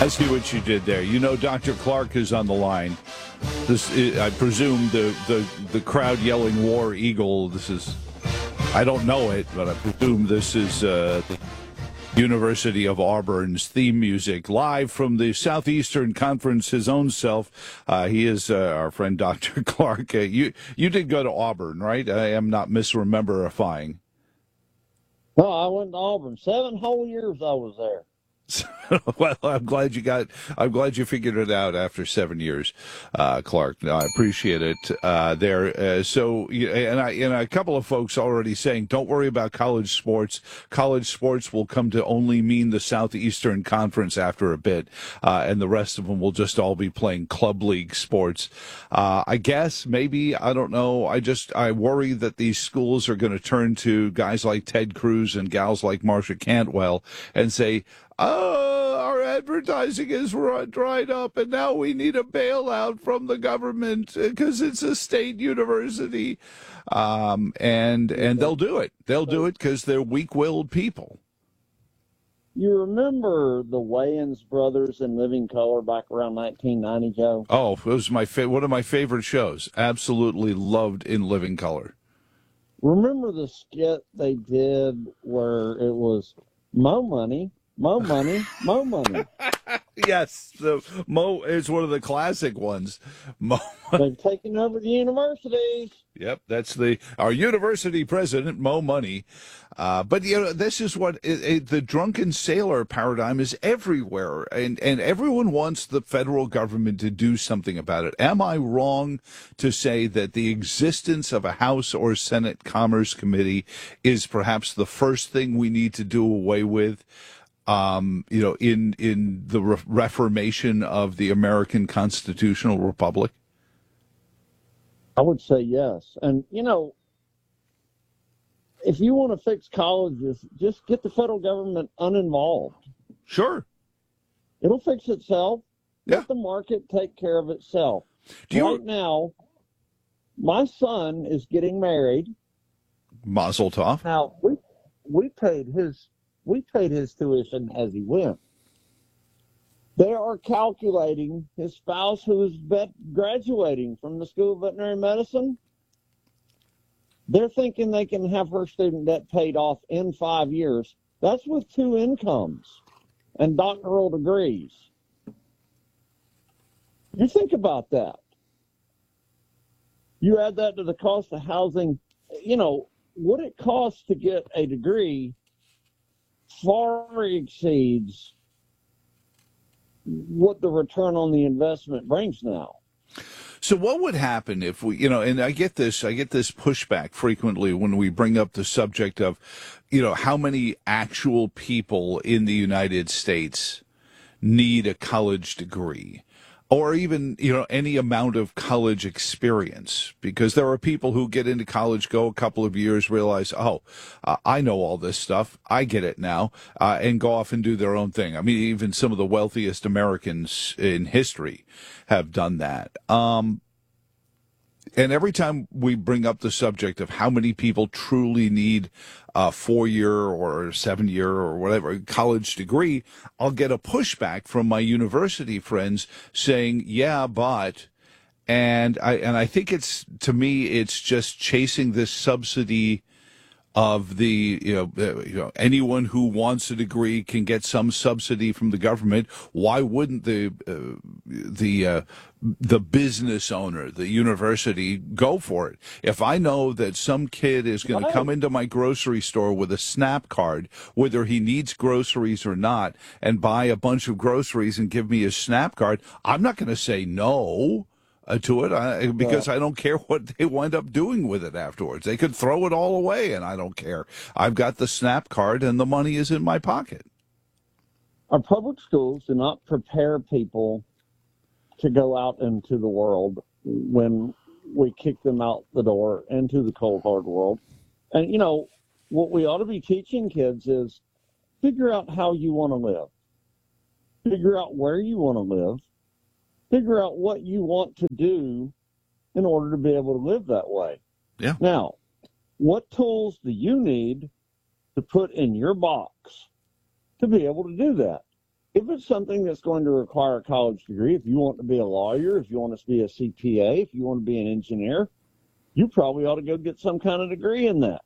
I see what you did there. You know, Dr. Clark is on the line. This, I presume, the crowd yelling "War Eagle." This is, I don't know it, but I presume this is the University of Auburn's theme music, live from the Southeastern Conference. His own self, he is our friend Dr. Clark. You did go to Auburn, right? I am not misrememberifying. No, I went to Auburn. 7 whole years I was there. Well, I'm glad you figured it out after 7 years, Clark. No, I appreciate it there. So, and a couple of folks already saying, don't worry about college sports. College sports will come to only mean the Southeastern Conference after a bit, and the rest of them will just all be playing club league sports. I guess, maybe, I don't know. I worry that these schools are going to turn to guys like Ted Cruz and gals like Marsha Cantwell and say, our advertising is dried up, and now we need a bailout from the government because it's a state university. And they'll do it. They'll do it because they're weak-willed people. You remember the Wayans brothers in Living Color back around 1990, Joe? Oh, it was one of my favorite shows. Absolutely loved In Living Color. Remember the skit they did where it was Mo Money, Mo Money, Mo Money? Yes, Mo is one of the classic ones. Mo. They've taken over the universities. Yep, that's our university president, Mo Money. But, this is what the drunken sailor paradigm is everywhere, and everyone wants the federal government to do something about it. Am I wrong to say that the existence of a House or Senate Commerce Committee is perhaps the first thing we need to do away with? In the reformation of the American constitutional republic? I would say yes. And, if you want to fix colleges, just get the federal government uninvolved. Sure. It'll fix itself. Yeah. Let the market take care of itself. Right now, my son is getting married. Mazel tov. Now, we paid his tuition as he went. They are calculating his spouse who is graduating from the School of Veterinary Medicine. They're thinking they can have her student debt paid off in 5 years. That's with 2 incomes and doctoral degrees. You think about that. You add that to the cost of housing. What it costs to get a degree far exceeds what the return on the investment brings now. So what would happen if we, and I get this pushback frequently when we bring up the subject of, how many actual people in the United States need a college degree or even, any amount of college experience, because there are people who get into college, go a couple of years, realize, I know all this stuff. I get it now, and go off and do their own thing. I mean, even some of the wealthiest Americans in history have done that. And every time we bring up the subject of how many people truly need a 4-year or 7-year or whatever college degree, I'll get a pushback from my university friends saying, yeah, but, and I think to me, it's just chasing this subsidy of the, anyone who wants a degree can get some subsidy from the government. Why wouldn't the business owner, the university, go for it? If I know that some kid is going to come into my grocery store with a SNAP card, whether he needs groceries or not, and buy a bunch of groceries and give me a SNAP card, I'm not going to say no to it because I don't care what they wind up doing with it afterwards. They could throw it all away, and I don't care. I've got the SNAP card, and the money is in my pocket. Our public schools do not prepare people to go out into the world when we kick them out the door into the cold, hard world. And, what we ought to be teaching kids is figure out how you want to live. Figure out where you want to live. Figure out what you want to do in order to be able to live that way. Yeah. Now, what tools do you need to put in your box to be able to do that? if it's something that's going to require a college degree, if you want to be a lawyer, if you want to be a CPA, if you want to be an engineer, you probably ought to go get some kind of degree in that.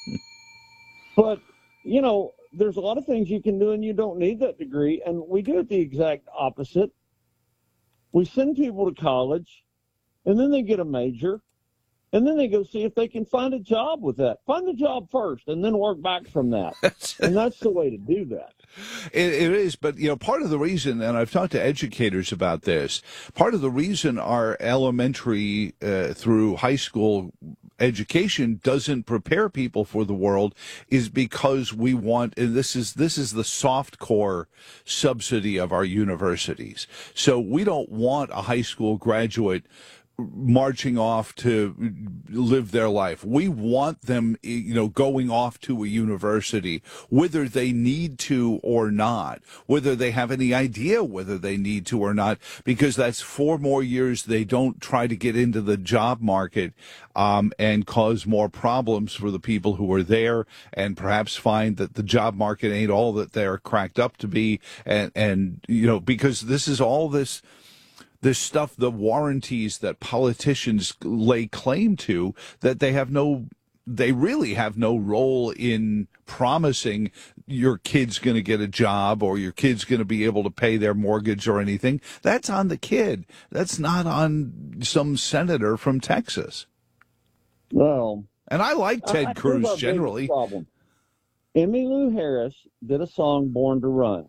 But, you know, there's a lot of things you can do and you don't need that degree. And we do it the exact opposite. We send people to college and then they get a major and then they go see if they can find a job with that. Find the job first and then work back from that. And that's the way to do that. It is, but, you know, part of the reason, and I've talked to educators about this, part of the reason our elementary through high school education doesn't prepare people for the world is because we want, and this is the soft core subsidy of our universities. So we don't want a high school graduate marching off to live their life. We want them, you know, going off to a university, whether they need to or not, whether they have any idea whether they need to or not, because that's 4 more years they don't try to get into the job market and cause more problems for the people who are there, and perhaps find that the job market ain't all that they're cracked up to be, and you know, because this is all this stuff, the warranties that politicians lay claim to, that they really have no role in promising your kid's going to get a job or your kid's going to be able to pay their mortgage or anything. That's on the kid. That's not on some senator from Texas. Well, and I like Ted Cruz generally. Problem. Emmylou Harris did a song, Born to Run.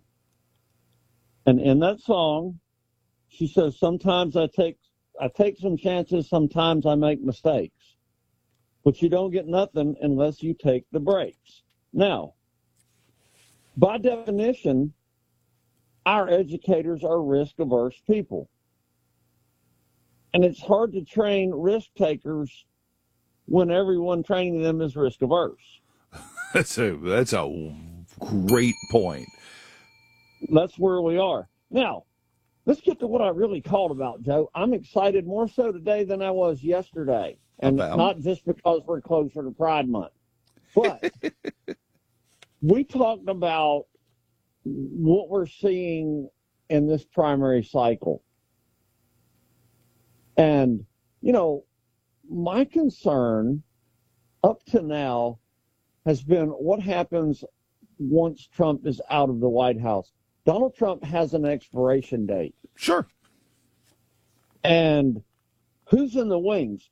And in that song, she says, sometimes I take some chances, sometimes I make mistakes. But you don't get nothing unless you take the breaks. Now, by definition, our educators are risk-averse people. And it's hard to train risk takers when everyone training them is risk-averse. That's a great point. That's where we are. Now, let's get to what I really called about, Joe. I'm excited more so today than I was yesterday. And not just because we're closer to Pride Month. But we talked about what we're seeing in this primary cycle. And, you know, my concern up to now has been what happens once Trump is out of the White House. Donald Trump has an expiration date. Sure. And who's in the wings?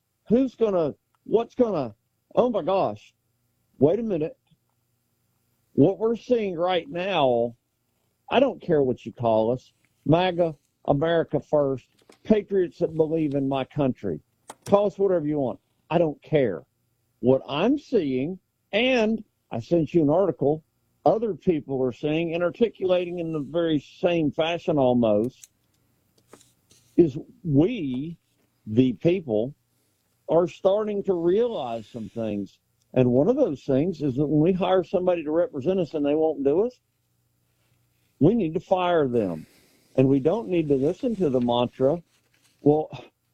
Oh my gosh, wait a minute. What we're seeing right now, I don't care what you call us, MAGA, America First, patriots that believe in my country. Call us whatever you want. I don't care. What I'm seeing, and I sent you an article, other people are saying and articulating in the very same fashion almost, is we, the people, are starting to realize some things. And one of those things is that when we hire somebody to represent us and they won't do us, we need to fire them. And we don't need to listen to the mantra, well,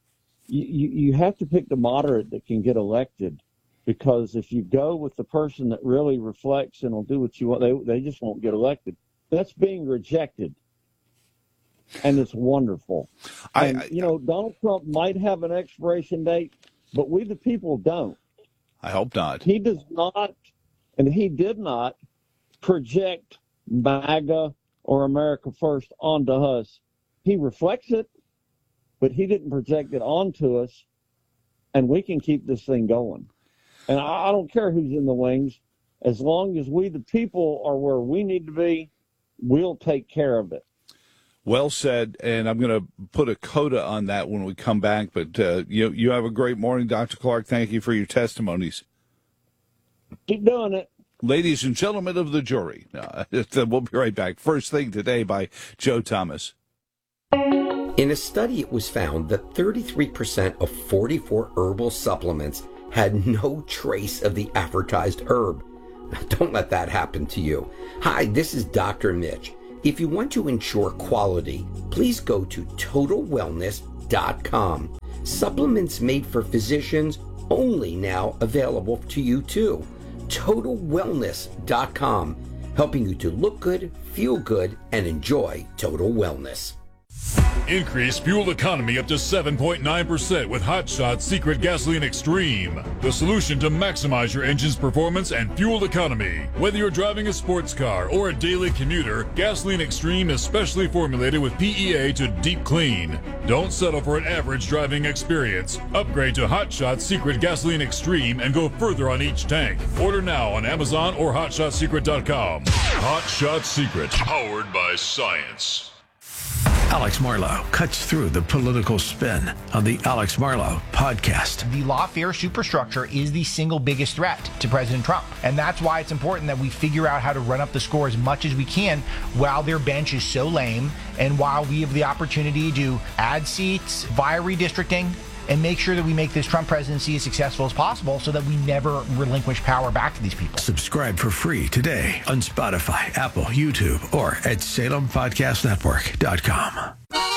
you have to pick the moderate that can get elected. Because if you go with the person that really reflects and will do what you want, they just won't get elected. That's being rejected. And it's wonderful. Donald Trump might have an expiration date, but we the people don't. I hope not. He does not, and he did not project MAGA or America First onto us. He reflects it, but he didn't project it onto us, and we can keep this thing going. And I don't care who's in the wings. As long as we, the people, are where we need to be, we'll take care of it. Well said, and I'm going to put a coda on that when we come back. But you have a great morning, Dr. Clark. Thank you for your testimonies. Keep doing it. Ladies and gentlemen of the jury, we'll be right back. First Thing Today by Joe Thomas. In a study, it was found that 33% of 44 herbal supplements had no trace of the advertised herb. Don't let that happen to you. Hi, this is Dr. Mitch. If you want to ensure quality, please go to TotalWellness.com. Supplements made for physicians only now available to you too. TotalWellness.com. helping you to look good, feel good, and enjoy total wellness. Increase fuel economy up to 7.9% with Hot Shots Secret Gasoline Extreme. The solution to maximize your engine's performance and fuel economy. Whether you're driving a sports car or a daily commuter, Gasoline Extreme is specially formulated with PEA to deep clean. Don't settle for an average driving experience. Upgrade to Hot Shots Secret Gasoline Extreme and go further on each tank. Order now on Amazon or HotShotSecret.com. Hot Shots Secret, powered by science. Alex Marlow cuts through the political spin on the Alex Marlow podcast. The lawfare superstructure is the single biggest threat to President Trump. And that's why it's important that we figure out how to run up the score as much as we can while their bench is so lame and while we have the opportunity to add seats via redistricting and make sure that we make this Trump presidency as successful as possible so that we never relinquish power back to these people. Subscribe for free today on Spotify, Apple, YouTube, or at SalemPodcastNetwork.com.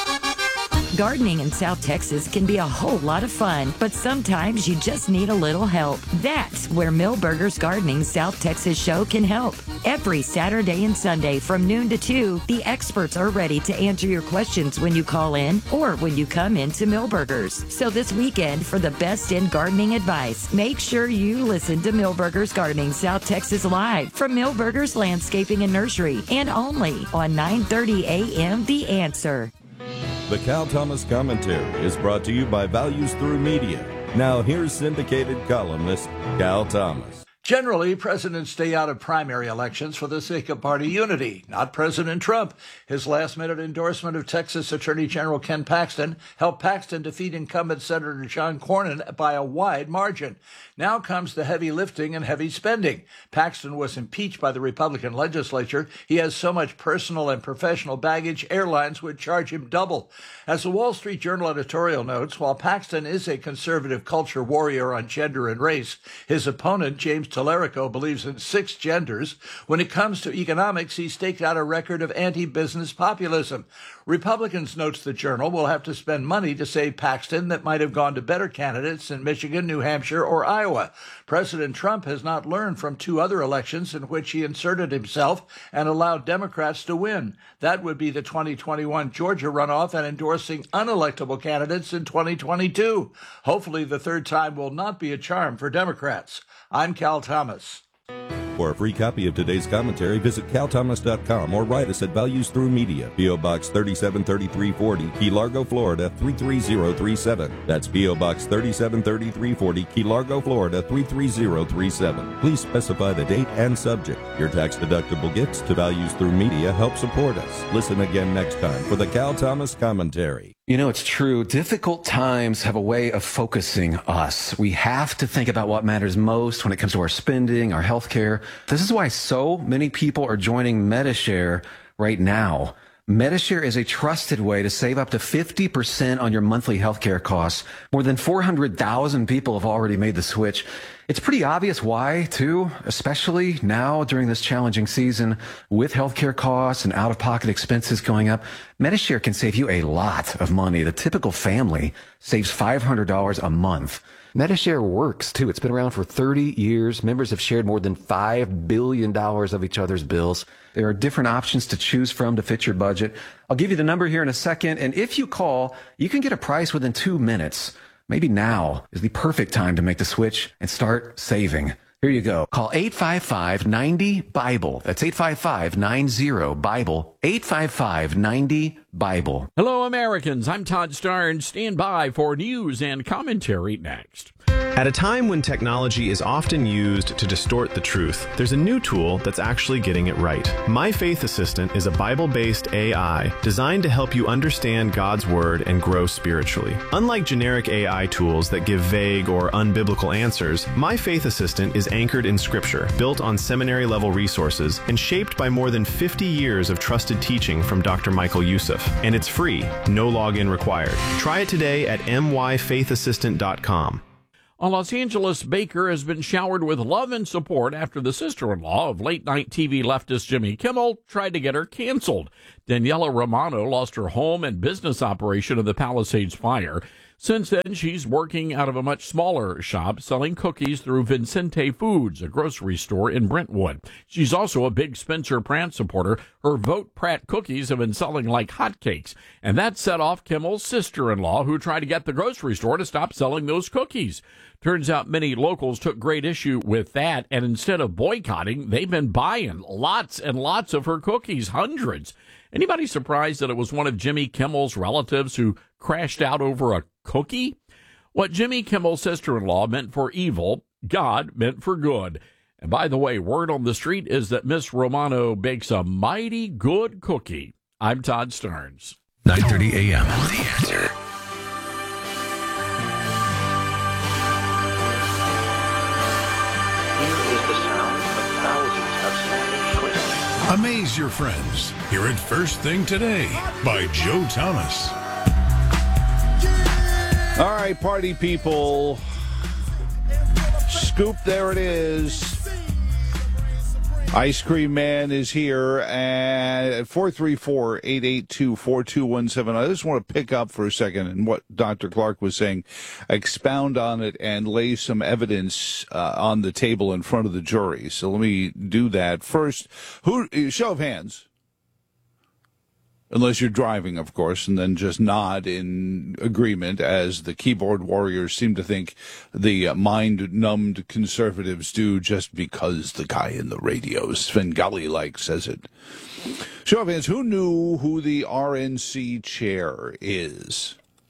Gardening in South Texas can be a whole lot of fun, but sometimes you just need a little help. That's where Millburgers Gardening South Texas show can help. Every Saturday and Sunday from noon to 2, the experts are ready to answer your questions when you call in or when you come into Millburgers. So this weekend, for the best in gardening advice, make sure you listen to Millburgers Gardening South Texas live from Millburgers Landscaping and Nursery and only on 9:30 a.m. The Answer. The Cal Thomas Commentary is brought to you by Values Through Media. Now here's syndicated columnist Cal Thomas. Generally, presidents stay out of primary elections for the sake of party unity. Not President Trump. His last-minute endorsement of Texas Attorney General Ken Paxton helped Paxton defeat incumbent Senator John Cornyn by a wide margin. Now comes the heavy lifting and heavy spending. Paxton was impeached by the Republican legislature. He has so much personal and professional baggage, airlines would charge him double. As the Wall Street Journal editorial notes, while Paxton is a conservative culture warrior on gender and race, his opponent, James Tallarico, believes in 6 genders. When it comes to economics, he staked out a record of anti-business populism. Republicans, notes the Journal, will have to spend money to save Paxton that might have gone to better candidates in Michigan, New Hampshire, or Iowa. President Trump has not learned from 2 other elections in which he inserted himself and allowed Democrats to win. That would be the 2021 Georgia runoff and endorsing unelectable candidates in 2022. Hopefully the third time will not be a charm for Democrats. I'm Cal Thomas. For a free copy of today's commentary, visit calthomas.com or write us at Values Through Media, P.O. Box 373340, Key Largo, Florida 33037. That's P.O. Box 373340, Key Largo, Florida 33037. Please specify the date and subject. Your tax-deductible gifts to Values Through Media help support us. Listen again next time for the Cal Thomas Commentary. You know, it's true. Difficult times have a way of focusing us. We have to think about what matters most when it comes to our spending, our health care. This is why so many people are joining Medi-Share right now. Medi-Share is a trusted way to save up to 50% on your monthly healthcare costs. More than 400,000 people have already made the switch. It's pretty obvious why, too, especially now during this challenging season with healthcare costs and out-of-pocket expenses going up. Medi-Share can save you a lot of money. The typical family saves $500 a month. Medi-Share works, too. It's been around for 30 years. Members have shared more than $5 billion of each other's bills. There are different options to choose from to fit your budget. I'll give you the number here in a second, and if you call, you can get a price within 2 minutes. Maybe now is the perfect time to make the switch and start saving. Here you go. Call 855-90-BIBLE. That's 855-90-BIBLE. 855-90-BIBLE. Hello, Americans. I'm Todd Starnes. Stand by for news and commentary next. At a time when technology is often used to distort the truth, there's a new tool that's actually getting it right. My Faith Assistant is a Bible-based AI designed to help you understand God's Word and grow spiritually. Unlike generic AI tools that give vague or unbiblical answers, My Faith Assistant is anchored in Scripture, built on seminary-level resources, and shaped by more than 50 years of trusted teaching from Dr. Michael Youssef. And it's free, no login required. Try it today at myfaithassistant.com. A Los Angeles baker has been showered with love and support after the sister-in-law of late-night TV leftist Jimmy Kimmel tried to get her canceled. Daniela Romano lost her home and business operation in the Palisades fire. Since then, she's working out of a much smaller shop selling cookies through Vincente Foods, a grocery store in Brentwood. She's also a big Spencer Pratt supporter. Her Vote Pratt cookies have been selling like hotcakes, and that set off Kimmel's sister-in-law, who tried to get the grocery store to stop selling those cookies. Turns out many locals took great issue with that, and instead of boycotting, they've been buying lots and lots of her cookies, hundreds. Anybody surprised that it was one of Jimmy Kimmel's relatives who crashed out over a cookie? What Jimmy Kimmel's sister-in-law meant for evil, God meant for good. And by the way, word on the street is that Miss Romano bakes a mighty good cookie. I'm Todd Starnes. 9:30 a.m. The Answer. Amaze your friends. Hear it first thing today by Joe Thomas. All right, party people. Scoop, there it is. Ice Cream Man is here at 434-882-4217. I just want to pick up for a second and what Dr. Clark was saying, expound on it and lay some evidence on the table in front of the jury. So let me do that. First, show of hands. Unless you're driving, of course, and then just nod in agreement, as the keyboard warriors seem to think the mind-numbed conservatives do just because the guy in the radio, Svengali-like, says it. Show of hands, who knew who the RNC chair is?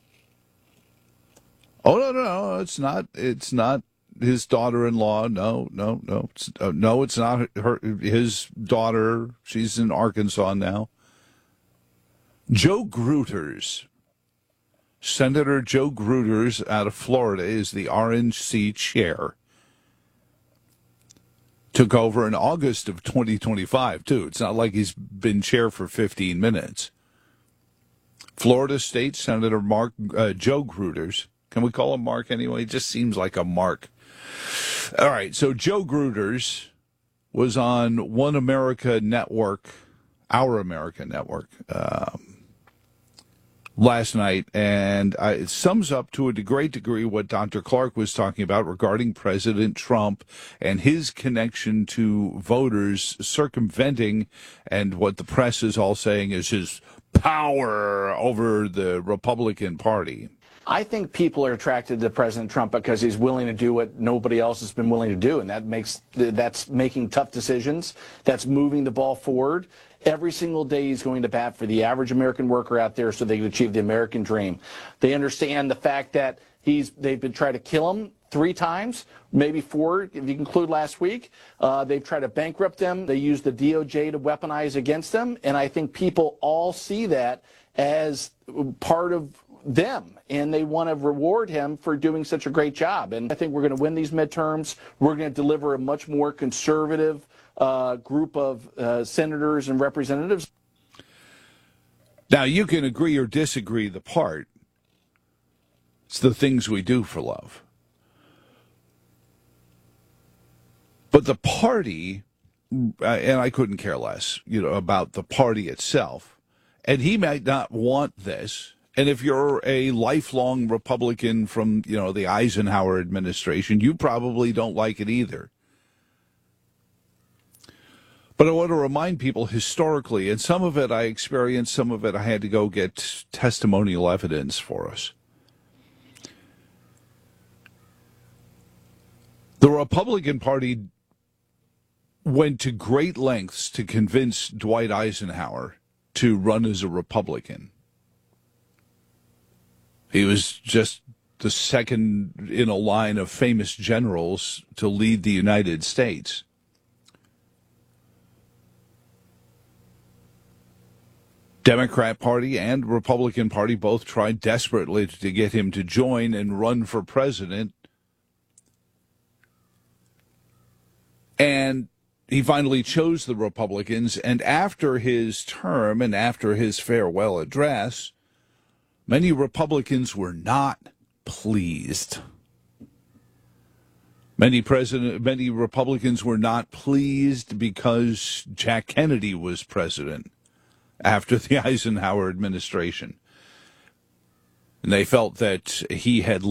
Oh, no, it's not his daughter-in-law. No, it's not his daughter. She's in Arkansas now. Joe Gruters, Senator Joe Gruters out of Florida, is the RNC chair. Took over in August of 2025, too. It's not like he's been chair for 15 minutes. Florida State Senator Joe Gruters. Can we call him Mark anyway? It just seems like a Mark. All right, so Joe Gruters was on One America Network, Our America Network, last night, and it sums up to a great degree what Dr. Clark was talking about regarding President Trump and his connection to voters circumventing, and what the press is all saying is his power over the Republican Party. I think people are attracted to President Trump because he's willing to do what nobody else has been willing to do, and that's making tough decisions. That's moving the ball forward. Every single day he's going to bat for the average American worker out there so they can achieve the American dream. They understand the fact that they've been trying to kill him 3 times, maybe 4 if you include last week. They've tried to bankrupt them. They used the DOJ to weaponize against them, and I think people all see that as part of them, and they want to reward him for doing such a great job. And I think we're going to win these midterms. We're going to deliver a much more conservative group of senators and representatives. Now, you can agree or disagree the part. It's the things we do for love. But the party, and I couldn't care less, about the party itself. And he might not want this. And if you're a lifelong Republican from, the Eisenhower administration, you probably don't like it either. But I want to remind people historically, and some of it I experienced, some of it I had to go get testimonial evidence for us. The Republican Party went to great lengths to convince Dwight Eisenhower to run as a Republican. He was just the second in a line of famous generals to lead the United States. Democrat Party and Republican Party both tried desperately to get him to join and run for president. And he finally chose the Republicans. And after his term and after his farewell address, many Republicans were not pleased. Many Republicans were not pleased because Jack Kennedy was president after the Eisenhower administration. and they felt that he had